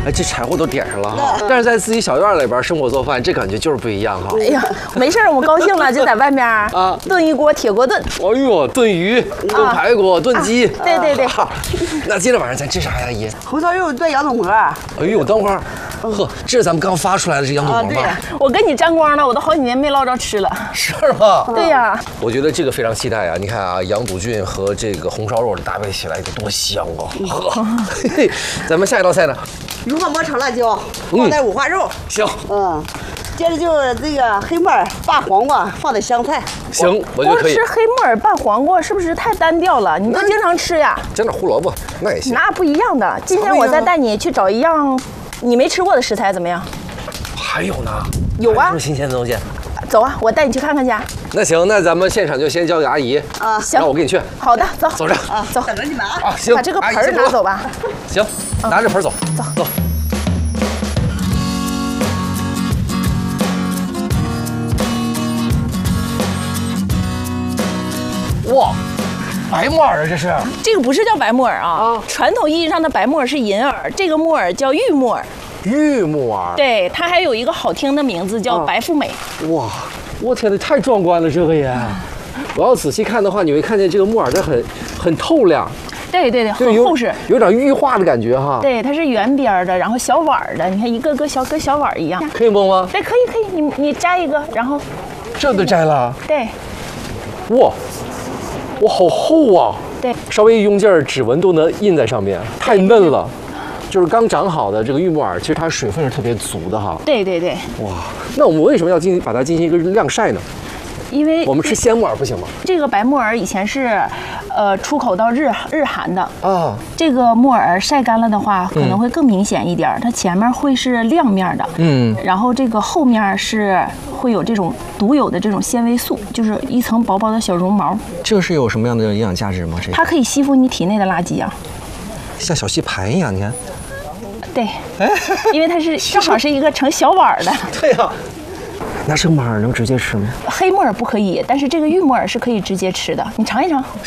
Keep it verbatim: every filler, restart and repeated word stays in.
哎，这柴火都点上了哈。但是在自己小院里边生火做饭，这感觉就是不一样哈。 哎呀，没事儿，我高兴了就在外面啊炖一锅铁锅炖。 哎呦，炖鱼、炖排骨、炖鸡。 对对对。 那今天晚上咱吃啥呀，姨？ 红烧肉炖羊肚婆。 哎呦，等会儿，呵，这是咱们刚发出来的这羊肚婆吗？ 我跟你沾光了，我都好几年没捞着吃了。 是吗？ 对呀。 我觉得这个非常期待啊！你看啊，羊肚菌和这个红烧肉搭配起来得多香啊！呵，咱们下一道菜呢？ 鱼花馍炒辣椒，放在五花肉。 行。 嗯。接着就是这个黑木耳拌黄瓜，放点香菜。 行，我觉得可以。 吃黑木耳拌黄瓜是不是太单调了？你都经常吃呀？ 加点胡萝卜，那也行。 那不一样的。今天我再带你去找一样你没吃过的食材，怎么样？ 还有呢？ 有啊。 这么新鲜的东西。 走啊，我带你去看看去。 那行，那咱们现场就先交给阿姨啊。 行， 那我跟你去。 好的，走。 走着啊， 走。 等着你们啊。 啊，行。 把这个盆儿拿走吧。 行，拿着盆走。 走走。哇，白木耳啊，这是？ 这个不是叫白木耳啊，啊传统意义上的白木耳是银耳，这个木耳叫玉木耳。 玉木耳。 对，它还有一个好听的名字叫白富美。 啊、哇，我天哪，太壮观了，这个也！我要仔细看的话，你会看见这个木耳它很很透亮。 对对对，很厚实， 有点玉化的感觉哈。 对，它是圆边的，然后小碗的，你看一个个小跟小碗一样。 可以摸吗？ 对，可以可以，你你摘一个，然后。 这都摘了？ 对。 哇。哇，好厚啊！ 对， 稍微一用劲儿，指纹都能印在上面，太嫩了。就是刚长好的这个玉木耳，其实它水分是特别足的哈。 对对对。 哇，那我们为什么要进行把它进行一个晾晒呢？ 因为我们吃鲜木耳不行吗？ 这个白木耳以前是，呃，出口到日日韩的啊。 这个木耳晒干了的话，可能会更明显一点，嗯、它前面会是亮面的，嗯，然后这个后面是会有这种独有的这种纤维素，就是一层薄薄的小绒毛。 这是有什么样的营养价值吗？这个它可以吸附你体内的垃圾啊， 像小吸盘一样，你看。 对，因为它是正好是一个成小碗的。 对呀、啊。那生木耳能直接吃吗？ 黑木耳不可以，但是这个玉木耳是可以直接吃的，你尝一尝。